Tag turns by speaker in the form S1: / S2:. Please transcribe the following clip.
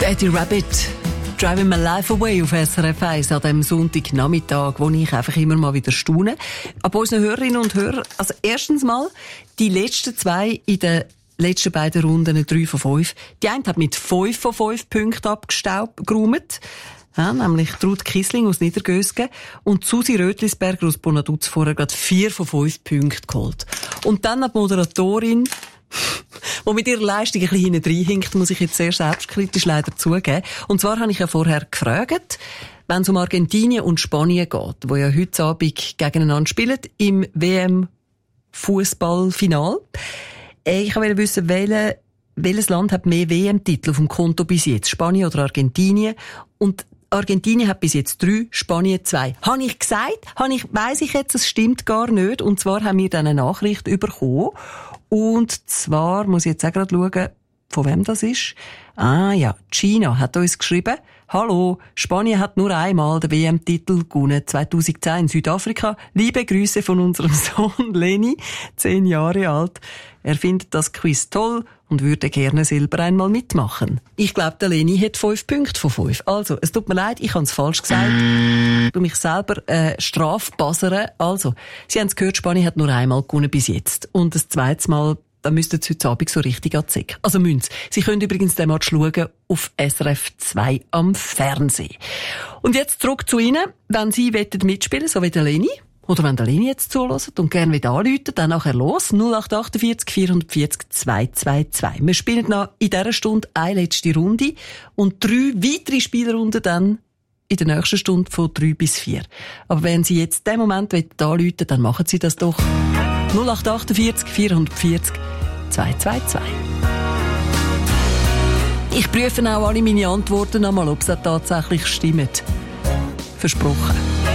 S1: Eddie Rabbit, Driving My Life Away auf SRF 1 an diesem Sonntagnachmittag, wo ich einfach immer mal wieder staune. Aber unseren Hörerinnen und Hörern, also erstens mal, die letzten zwei in den letzten beiden Runden 3 von 5. Die eine hat mit 5 von 5 Punkten abgeräumt. Ja, nämlich Ruth Kissling aus Niedergösgen und Susi Rötlisberger aus Bonaduz vorher gerade 4 von 5 Punkten geholt. Und dann hat die Moderatorin, die mit ihrer Leistung ein bisschen hinten reinhinkt, muss ich jetzt sehr selbstkritisch leider zugeben. Und zwar habe ich ja vorher gefragt, wenn es um Argentinien und Spanien geht, wo ja heute Abend gegeneinander spielen, im WM-Fußballfinal. Ich wollte wissen, welches Land hat mehr WM-Titel auf dem Konto bis jetzt? Spanien oder Argentinien? Und Argentinien hat bis jetzt 3, Spanien 2. Habe ich gesagt? Weiss ich jetzt, es stimmt gar nicht. Und zwar haben wir dann eine Nachricht bekommen. Und zwar, muss ich jetzt auch gerade schauen, von wem das ist. Ah ja, China hat uns geschrieben, hallo, Spanien hat nur einmal den WM-Titel gewonnen, 2010 in Südafrika. Liebe Grüße von unserem Sohn Leni, 10 Jahre alt. Er findet das Quiz toll und würde gerne selber einmal mitmachen. Ich glaube, der Leni hat 5 Punkte von 5. Also, es tut mir leid, ich habe es falsch gesagt. Ich mich selber strafbasern. Also, Sie haben es gehört, Spanien hat nur einmal gewonnen bis jetzt. Und das zweite Mal, da müssten Sie heute Abend so richtig anziehen. Also müssen Sie. Sie können übrigens den Match schauen auf SRF 2 am Fernsehen. Und jetzt zurück zu Ihnen. Wenn Sie mitspielen wollen, so wie der Leni, oder wenn der Leni jetzt zuhört und gerne wieder anrufen, dann nachher los. 0848 440 222. Wir spielen noch in dieser Stunde eine letzte Runde und 3 weitere Spielrunden dann in der nächsten Stunde von 3 bis 4. Aber wenn Sie jetzt in diesem Moment anrufen, dann machen Sie das doch. 0848 440 222. Ich prüfe auch alle meine Antworten einmal, ob sie tatsächlich stimmen. Versprochen.